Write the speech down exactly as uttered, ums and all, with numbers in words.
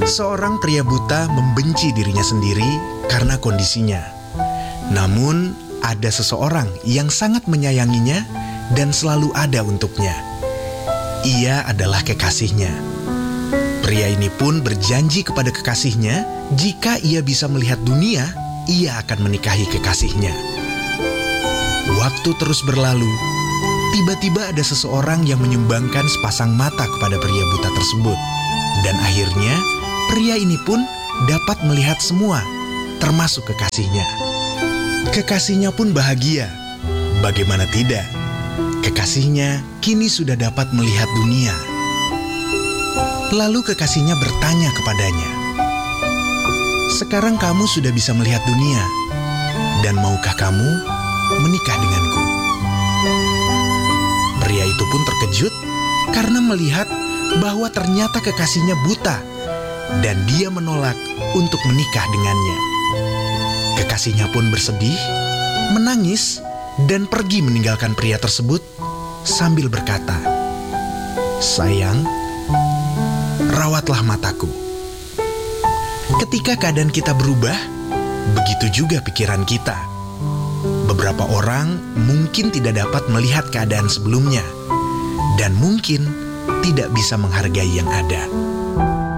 Seorang pria buta membenci dirinya sendiri karena kondisinya. Namun, ada seseorang yang sangat menyayanginya dan selalu ada untuknya. Ia adalah kekasihnya. Pria ini pun berjanji kepada kekasihnya, jika ia bisa melihat dunia, ia akan menikahi kekasihnya. Waktu terus berlalu. Tiba-tiba ada seseorang yang menyumbangkan sepasang mata kepada pria buta tersebut. Dan akhirnya, pria ini pun dapat melihat semua, termasuk kekasihnya. Kekasihnya pun bahagia. Bagaimana tidak? Kekasihnya kini sudah dapat melihat dunia. Lalu kekasihnya bertanya kepadanya, "Sekarang kamu sudah bisa melihat dunia, dan maukah kamu menikah denganku?" Pria itu pun terkejut karena melihat bahwa ternyata kekasihnya buta dan dia menolak untuk menikah dengannya. Kekasihnya pun bersedih, menangis, dan pergi meninggalkan pria tersebut sambil berkata, "Sayang, rawatlah mataku." Ketika keadaan kita berubah, begitu juga pikiran kita. Beberapa orang mungkin tidak dapat melihat keadaan sebelumnya dan mungkin tidak bisa menghargai yang ada.